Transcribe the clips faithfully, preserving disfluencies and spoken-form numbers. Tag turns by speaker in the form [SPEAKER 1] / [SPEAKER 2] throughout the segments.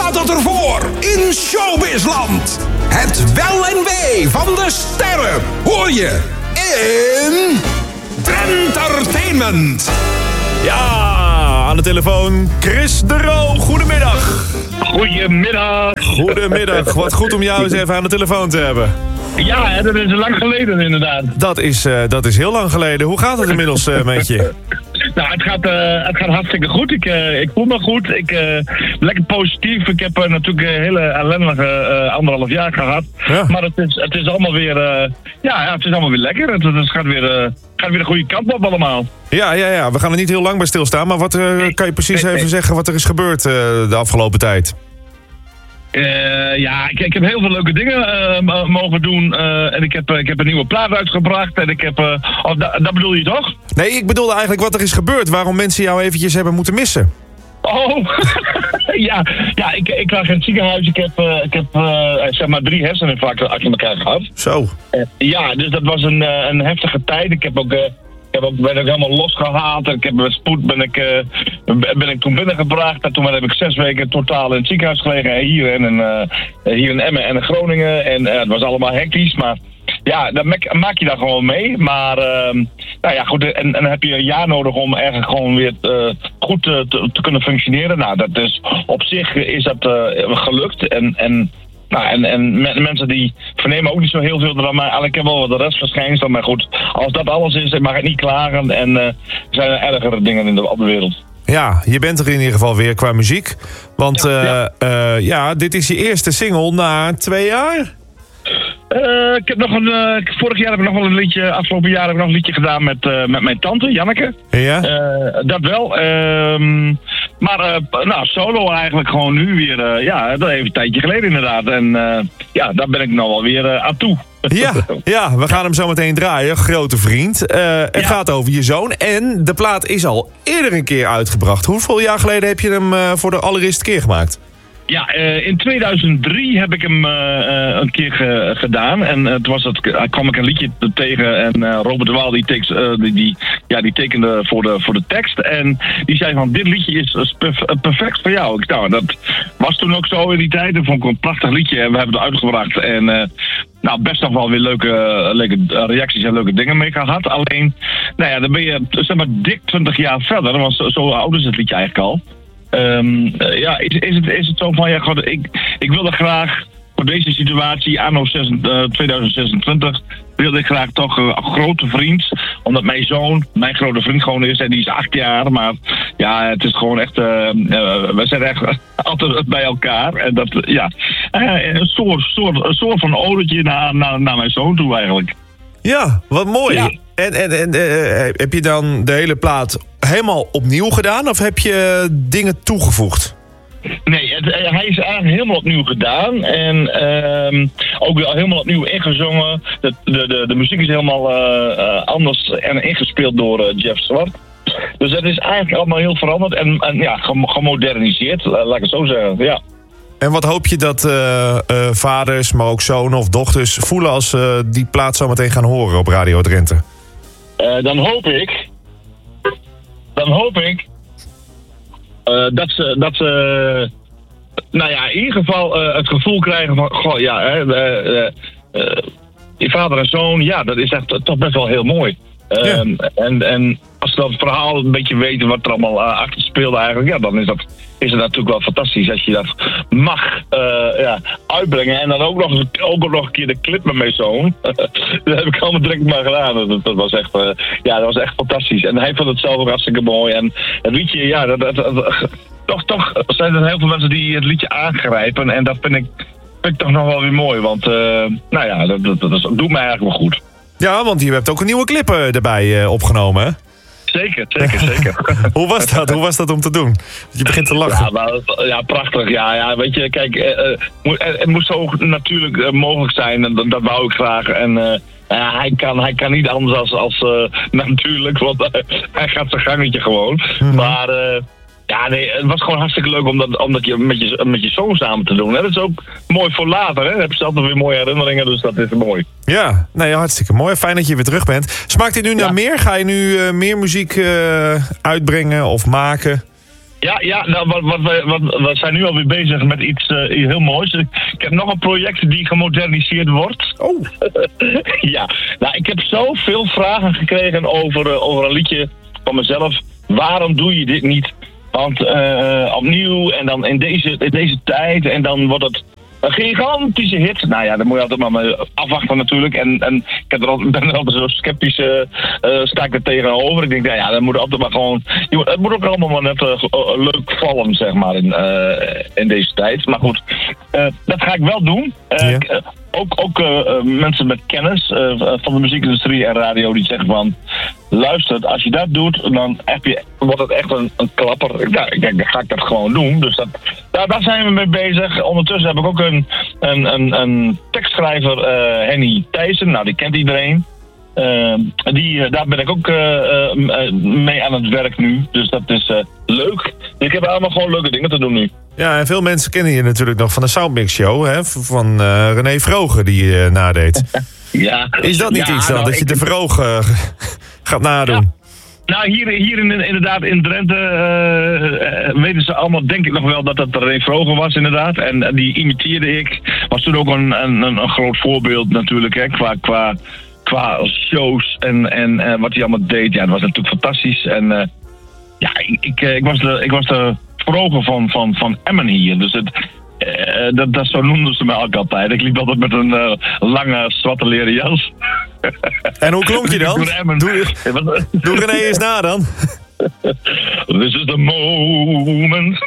[SPEAKER 1] staat het ervoor in Showbizland? Het wel en wee van de sterren hoor je in Trentertainment.
[SPEAKER 2] Ja, aan de telefoon Chris de Roo. Goedemiddag.
[SPEAKER 3] Goedemiddag.
[SPEAKER 2] Goedemiddag. Wat goed om jou eens even aan de telefoon te hebben.
[SPEAKER 3] Ja, hè, dat is lang geleden inderdaad.
[SPEAKER 2] Dat is, uh, dat is heel lang geleden. Hoe gaat het inmiddels uh, met je?
[SPEAKER 3] Nou, het gaat, uh, het gaat hartstikke goed. Ik, uh, ik voel me goed. Ik, uh, lekker positief. Ik heb uh, natuurlijk een hele ellendige uh, anderhalf jaar gehad. Ja. Maar het is, het is allemaal weer, uh, ja, ja, het is allemaal weer lekker. Het, het gaat, weer, uh, gaat weer de goede kant op allemaal.
[SPEAKER 2] Ja, ja, ja. We gaan er niet heel lang bij stilstaan. Maar wat uh, kan je precies nee, even nee. zeggen wat er is gebeurd uh, de afgelopen tijd?
[SPEAKER 3] Uh, ja, ik, ik heb heel veel leuke dingen uh, mogen doen. Uh, en ik heb, uh, ik heb een nieuwe plaat uitgebracht. En ik heb... Uh, oh, da, dat bedoel je toch?
[SPEAKER 2] Nee, ik bedoelde eigenlijk wat er is gebeurd. Waarom mensen jou eventjes hebben moeten missen.
[SPEAKER 3] Oh, ja, ja ik, ik lag in het ziekenhuis. Ik heb, uh, ik heb uh, zeg maar drie herseninfarcten achter elkaar gehad.
[SPEAKER 2] Zo.
[SPEAKER 3] Uh, ja, dus dat was een, uh, een heftige tijd. Ik heb ook... Uh, Ik heb ook, ben ook helemaal losgehaald. Ik heb met spoed ben ik, uh, ben ik toen binnengebracht. En toen heb ik zes weken totaal in het ziekenhuis gelegen. Hier in, uh, hier in Emmen en in Groningen. En uh, het was allemaal hectisch. Maar ja, dat maak je daar gewoon mee. Maar uh, nou ja, goed. En, en dan heb je een jaar nodig om eigenlijk gewoon weer uh, goed te, te, te kunnen functioneren. Nou, dat is, op zich is dat uh, gelukt. En... en Nou, en, en mensen die vernemen ook niet zo heel veel ervan, maar ik heb wel wat de restverschijnselen. Maar goed, als dat alles is, mag ik niet klagen. En uh, er zijn er ergere dingen in de, op de wereld.
[SPEAKER 2] Ja, je bent er in ieder geval weer qua muziek. Want ja, uh, ja. Uh, ja dit is je eerste single na twee jaar?
[SPEAKER 3] Uh, ik heb nog een, uh, vorig jaar heb ik nog wel een liedje, afgelopen jaar heb ik nog een liedje gedaan met, uh, met mijn tante, Janneke.
[SPEAKER 2] Ja?
[SPEAKER 3] Uh, dat wel. Uh, maar uh, nou, solo eigenlijk gewoon nu weer, uh, ja, dat even een tijdje geleden inderdaad. En uh, ja, daar ben ik nou wel weer uh, aan toe.
[SPEAKER 2] Ja, ja, we gaan hem zo meteen draaien, grote vriend. Uh, het ja. gaat over je zoon en de plaat is al eerder een keer uitgebracht. Hoeveel jaar geleden heb je hem uh, voor de allereerste keer gemaakt?
[SPEAKER 3] Ja, uh, in tweeduizend drie heb ik hem uh, uh, een keer ge, gedaan. En uh, toen was het, uh, kwam ik een liedje tegen. En uh, Robert de Waal die, tekst, uh, die, die, ja, die tekende voor de, voor de tekst. En die zei van, dit liedje is, is perf, perfect voor jou. Ik, nou, dat was toen ook zo in die tijd. Dat vond ik een prachtig liedje. En we hebben het uitgebracht. En uh, nou, best nog wel weer leuke, leuke reacties en leuke dingen mee gehad. Alleen, nou ja, dan ben je zeg maar dik twintig jaar verder. Want zo, zo oud is het liedje eigenlijk al. Um, uh, ja, is, is, het, is het zo van, ja, God, ik, ik wilde graag voor deze situatie, anno tweeduizend zesentwintig, wilde ik graag toch een grote vriend, omdat mijn zoon, mijn grote vriend gewoon is, en die is acht jaar, maar ja, het is gewoon echt, uh, uh, we zijn echt altijd bij elkaar, en dat, ja, uh, een soort, soort, een soort van odetje naar, naar, naar mijn zoon toe eigenlijk.
[SPEAKER 2] Ja, wat mooi.
[SPEAKER 3] Ja.
[SPEAKER 2] En, en, en uh, heb je dan de hele plaat helemaal opnieuw gedaan of heb je dingen toegevoegd?
[SPEAKER 3] Nee, het, hij is eigenlijk helemaal opnieuw gedaan. En uh, ook wel helemaal opnieuw ingezongen. De, de, de, de muziek is helemaal uh, uh, anders en ingespeeld door uh, Jeff Zwart. Dus het is eigenlijk allemaal heel veranderd en, en ja, gemoderniseerd, laat ik het zo zeggen. Ja.
[SPEAKER 2] En wat hoop je dat uh, uh, vaders, maar ook zonen of dochters voelen als uh, die plaat zo meteen gaan horen op Radio Drenthe?
[SPEAKER 3] Uh, dan hoop ik... Dan hoop ik... Uh, dat ze... Dat ze nou ja, in ieder geval uh, het gevoel krijgen van... Goh, ja, hè, uh, uh, uh, je vader en zoon, ja, dat is echt toch best wel heel mooi. Uh, ja. en, en als ze dat verhaal een beetje weten wat er allemaal uh, achter speelde eigenlijk... Ja, dan is dat... is het natuurlijk wel fantastisch als je dat mag uh, ja, uitbrengen. En dan ook nog, ook nog een keer de clip met mijn zoon. Dat heb ik allemaal direct maar gedaan. Dat, dat, was echt, uh, ja, dat was echt fantastisch. En hij vond het zelf ook hartstikke mooi. En het liedje, ja, dat, dat, dat, toch, toch zijn er heel veel mensen die het liedje aangrijpen. En dat vind ik, vind ik toch nog wel weer mooi. Want, uh, nou ja, dat, dat, dat, dat doet mij eigenlijk wel goed.
[SPEAKER 2] Ja, want je hebt ook een nieuwe clip erbij uh, opgenomen, hè?
[SPEAKER 3] Zeker, zeker, zeker.
[SPEAKER 2] Hoe was dat? Hoe was dat om te doen? Je begint te lachen.
[SPEAKER 3] Ja, maar, ja prachtig. Ja, ja, weet je, kijk, uh, uh, het moest ook natuurlijk uh, mogelijk zijn. En dat, dat wou ik graag. En uh, ja, hij, kan, hij kan niet anders als, als uh, natuurlijk, want uh, hij gaat zijn gangetje gewoon. Mm-hmm. Maar uh, ja, nee, het was gewoon hartstikke leuk om dat, om dat je, met, je, met je zoon samen te doen. Hè. Dat is ook mooi voor later. Hè. Dan heb je altijd weer mooie herinneringen, dus dat is mooi.
[SPEAKER 2] Ja, nee, hartstikke mooi. Fijn dat je weer terug bent. Smaakt dit nu naar ja. meer? Ga je nu uh, meer muziek uh, uitbrengen of maken?
[SPEAKER 3] Ja, ja nou, wat, wat, we, wat, we zijn nu alweer bezig met iets uh, heel moois. Ik heb nog een project die gemoderniseerd wordt.
[SPEAKER 2] Oh.
[SPEAKER 3] Ja, nou, ik heb zoveel vragen gekregen over, uh, over een liedje van mezelf. Waarom doe je dit niet? Want uh, opnieuw en dan in deze, in deze tijd en dan wordt het een gigantische hit. Nou ja, daar moet je altijd maar mee afwachten natuurlijk. En, en ik heb er altijd, ben er altijd zo sceptisch uh, uh, sta ik er tegenover. Ik denk, nou ja, dan moet altijd maar gewoon... Je moet, het moet ook allemaal maar net uh, leuk vallen, zeg maar, in, uh, in deze tijd. Maar goed, uh, dat ga ik wel doen. Uh, ja. uh, ook ook uh, mensen met kennis uh, van de muziekindustrie en radio die zeggen van... Luister, als je dat doet, dan heb je, wordt het echt een, een klapper. Ja, ik denk, dan ga ik dat gewoon doen. Dus dat, daar, daar zijn we mee bezig. Ondertussen heb ik ook een, een, een, een tekstschrijver, uh, Henny Thijssen. Nou, die kent iedereen. Uh, die, daar ben ik ook uh, uh, mee aan het werk nu. Dus dat is uh, leuk. Ik heb allemaal gewoon leuke dingen te doen nu.
[SPEAKER 2] Ja, en veel mensen kennen je natuurlijk nog van de Soundmix Show. Hè? Van uh, René Vroger die je uh, nadeed.
[SPEAKER 3] Ja.
[SPEAKER 2] Is dat niet
[SPEAKER 3] ja,
[SPEAKER 2] iets dan,
[SPEAKER 3] nou,
[SPEAKER 2] dat je
[SPEAKER 3] ik...
[SPEAKER 2] de Vroger uh, gaat nadoen?
[SPEAKER 3] Ja. Nou, hier, hier in, inderdaad in Drenthe uh, uh, weten ze allemaal, denk ik nog wel, dat dat René Vroger was inderdaad. En uh, die imiteerde ik. Was toen ook een, een, een groot voorbeeld natuurlijk, hè, qua, qua, qua shows en, en uh, wat hij allemaal deed. Ja, dat was natuurlijk fantastisch. En uh, ja, ik, ik, ik, was de, ik was de Vroger van, van, van Emmen hier. Dus het... Uh, dat, dat zo noemden ze mij ook altijd. Ik liep altijd met een uh, lange zwarte leren jas.
[SPEAKER 2] En hoe klonk je dan? Doe, doe René eens na dan.
[SPEAKER 3] This is the moment.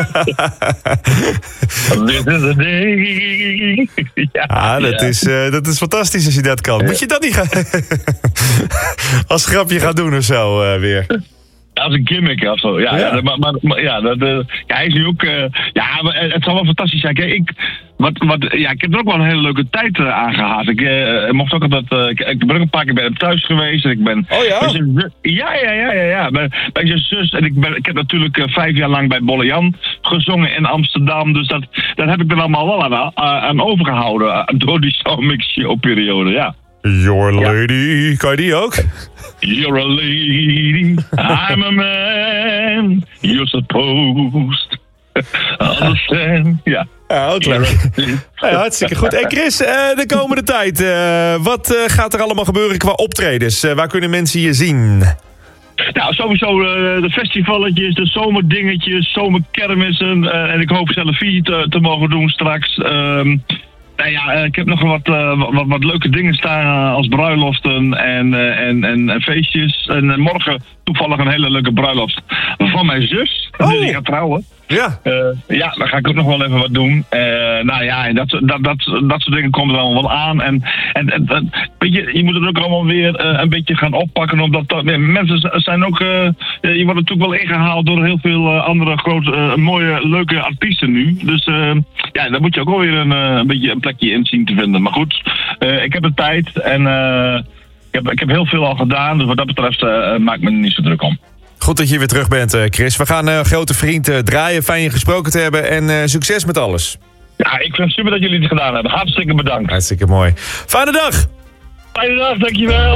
[SPEAKER 3] This is the day.
[SPEAKER 2] Ja, ah, dat, ja. Is, uh, dat is fantastisch als je dat kan. Moet je dat niet gaan... als grapje gaan doen of zo uh, weer?
[SPEAKER 3] Als een gimmick of zo. Ja, ja. ja, maar, maar, maar, ja, dat, uh, ja hij is nu ook... Uh, ja, maar het zal wel fantastisch zijn. Kijk, ik, wat, wat, ja, ik heb er ook wel een hele leuke tijd uh, aan gehad. Ik uh, mocht ook altijd... Uh, ik, ik ben ook een paar keer bij hem thuis geweest. En ik ben...
[SPEAKER 2] Oh ja?
[SPEAKER 3] Zijn, ja, ja, ja, ja, ja. Bij, bij zijn zus. En ik, ben, ik heb natuurlijk uh, vijf jaar lang bij Bolle Jan gezongen in Amsterdam. Dus dat, dat heb ik er allemaal wel aan, aan overgehouden. Uh, door die Soundmix Show periode, ja.
[SPEAKER 2] Your lady, ja. Kan je die ook?
[SPEAKER 3] You're a lady, I'm a man, you're supposed understand. Ja,
[SPEAKER 2] ja ook leuk. Ja, hartstikke goed. En Chris, uh, de komende tijd, uh, wat uh, gaat er allemaal gebeuren qua optredens? Uh, waar kunnen mensen je zien?
[SPEAKER 3] Nou, sowieso uh, de festivaletjes, de zomerdingetjes, zomerkermissen. Uh, en ik hoop zelf vier te, te mogen doen straks. Um, Nou ja, ik heb nog wat, uh, wat, wat leuke dingen staan als bruiloften en, uh, en, en, en feestjes. En morgen toevallig een hele leuke bruiloft van mijn zus. Oh. Die gaat trouwen.
[SPEAKER 2] Ja.
[SPEAKER 3] Uh, ja, dan ga ik ook nog wel even wat doen. Uh, nou ja, dat, dat, dat, dat soort dingen komen er allemaal wel aan. En, en, en weet je, je moet het ook allemaal weer uh, een beetje gaan oppakken. Omdat dat, ja, mensen zijn ook... Uh, je wordt natuurlijk wel ingehaald door heel veel uh, andere grote, uh, mooie, leuke artiesten nu. Dus uh, ja, daar moet je ook wel weer een, uh, een beetje een plekje in zien te vinden. Maar goed, uh, ik heb de tijd en uh, ik, heb, ik heb heel veel al gedaan. Dus wat dat betreft uh, maak ik me er niet zo druk om.
[SPEAKER 2] Goed dat je weer terug bent, Chris. We gaan uh, Grote Vriend uh, draaien. Fijn je gesproken te hebben en uh, succes met alles.
[SPEAKER 3] Ja, ik vind het super dat jullie het gedaan hebben. Hartstikke bedankt.
[SPEAKER 2] Hartstikke mooi. Fijne dag!
[SPEAKER 3] Fijne dag, dankjewel.